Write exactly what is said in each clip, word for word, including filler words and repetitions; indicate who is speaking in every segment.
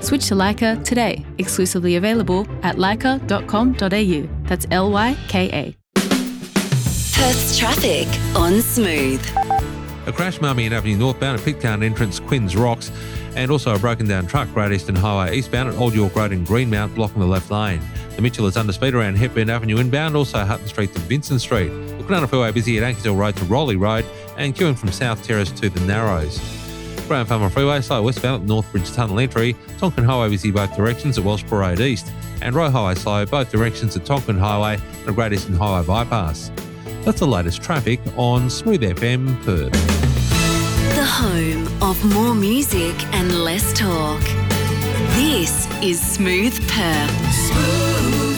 Speaker 1: Switch to Leica today. Exclusively available at leica dot com dot a u. That's L Y K A.
Speaker 2: Perth's traffic on Smooth.
Speaker 3: A crash Marmion Avenue northbound at Pitcairn entrance Quinns Rocks, and also a broken down truck Great Eastern Highway eastbound at Old York Road in Greenmount blocking the left lane. The Mitchell is under speed around Hepburn Avenue inbound, also Hutton Street to Vincent Street. Wilcanana Freeway busy at Ankersville Road to Rowley Road and queuing from South Terrace to the Narrows. Graham Farmer Freeway slow westbound at Northbridge Tunnel entry, Tonkin Highway busy both directions at Welshborough Road East, and Roe Highway slow both directions at Tonkin Highway and Great Eastern Highway bypass. That's the latest traffic on Smooth F M Perth.
Speaker 2: The home of more music and less talk. This is Smooth Perth. Smooth.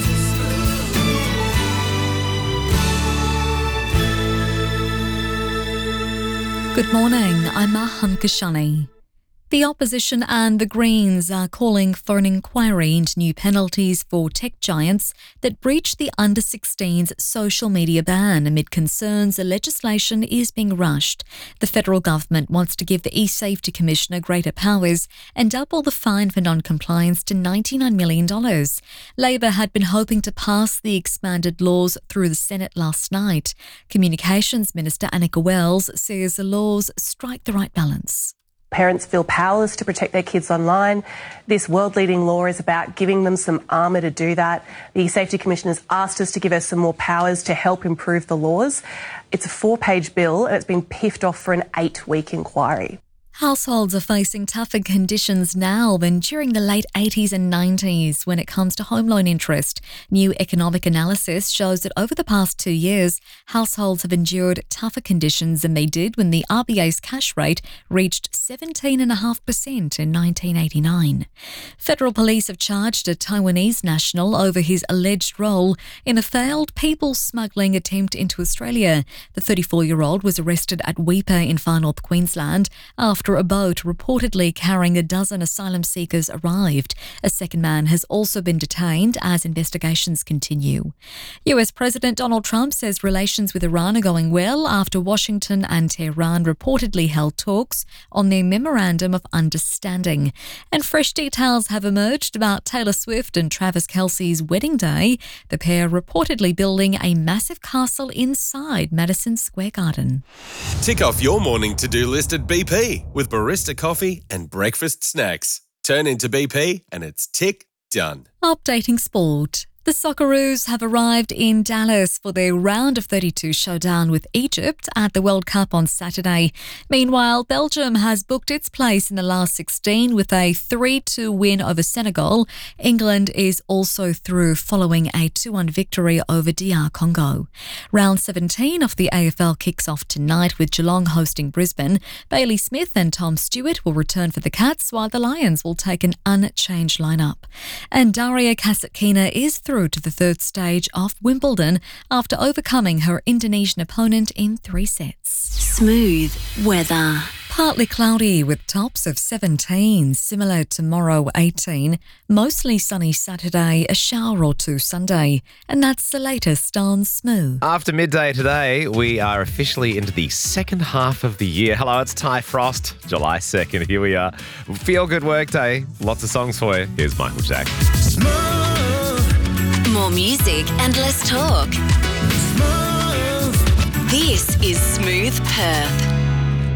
Speaker 4: Good morning, I'm Mahan Kashani. The opposition and the Greens are calling for an inquiry into new penalties for tech giants that breach the under sixteens social media ban amid concerns the legislation is being rushed. The federal government wants to give the eSafety Commissioner greater powers and double the fine for non-compliance to ninety-nine million dollars. Labor had been hoping to pass the expanded laws through the Senate last night. Communications Minister Annika Wells says the laws strike the right balance.
Speaker 5: Parents feel powerless to protect their kids online. This world-leading law is about giving them some armour to do that. The Safety Commission has asked us to give us some more powers to help improve the laws. It's a four-page bill and it's been piffed off for an eight-week inquiry.
Speaker 4: Households are facing tougher conditions now than during the late eighties and nineties when it comes to home loan interest. New economic analysis shows that over the past two years, households have endured tougher conditions than they did when the R B A's cash rate reached seventeen point five percent in nineteen eighty-nine. Federal police have charged a Taiwanese national over his alleged role in a failed people smuggling attempt into Australia. The thirty-four-year-old was arrested at Weipa in far north Queensland after a boat reportedly carrying a dozen asylum seekers arrived. A second man has also been detained as investigations continue. U S President Donald Trump says relations with Iran are going well after Washington and Tehran reportedly held talks on their Memorandum of Understanding. And fresh details have emerged about Taylor Swift and Travis Kelce's wedding day, the pair reportedly building a massive castle inside Madison Square Garden.
Speaker 6: Tick off your morning to-do list at B P with barista coffee and breakfast snacks. Turn into B P and it's tick done.
Speaker 4: Updating sport. The Socceroos have arrived in Dallas for their round of thirty-two showdown with Egypt at the World Cup on Saturday. Meanwhile, Belgium has booked its place in the last sixteen with a three two win over Senegal. England is also through following a two one victory over D R Congo. Round seventeen of the A F L kicks off tonight with Geelong hosting Brisbane. Bailey Smith and Tom Stewart will return for the Cats, while the Lions will take an unchanged lineup. And Daria Kasatkina is through to the third stage of Wimbledon after overcoming her Indonesian opponent in three sets.
Speaker 2: Smooth weather.
Speaker 4: Partly cloudy with tops of seventeen, similar tomorrow eighteen, mostly sunny Saturday, a shower or two Sunday. And that's the latest on Smooth.
Speaker 7: After midday today, we are officially into the second half of the year. Hello, it's Ty Frost, July second. Here we are. Feel good work day. Lots of songs for you. Here's Michael Jack.
Speaker 2: Smooth. More music and less talk. Smooth. This is Smooth Perth.